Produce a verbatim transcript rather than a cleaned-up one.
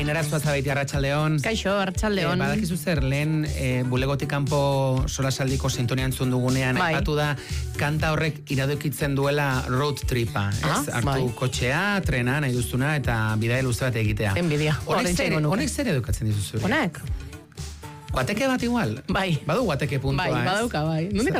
Ainara Zuazabeiti, arratsaldeon. Kaixo, arratsaldeon. Eh, badakizu zer, lehen e, bulegotik kanpo solasaldiko sintonia entzun dugunean, bai. aipatu da kanta horrek iradokitzen duela road tripa. Ah, Ez? Hartu bai. kotxea, trena, nahi duzuna, eta bidaia luze bat egitea. Enbidia. Honek zer, honek zer edukatzen dizuzure? Honek? Guateke bat igual? Bai. Badu guateke puntua, Bai, ez? badauka, bai. Nondik